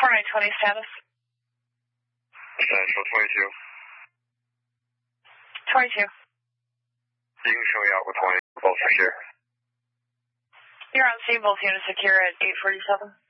4920 status. Central 22. 22. You can show me out with 20, both secure. You're on scene, both units secure at 847.